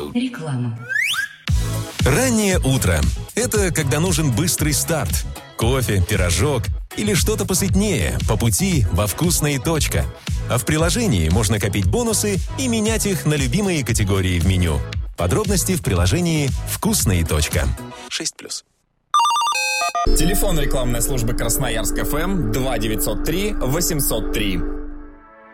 Реклама. Раннее утро – это когда нужен быстрый старт. Кофе, пирожок или что-то посытнее по пути во «Вкусная точка». А в приложении можно копить бонусы и менять их на любимые категории в меню. Подробности в приложении «Вкусная точка». 6+. Телефон рекламной службы Красноярск ФМ 2903 803.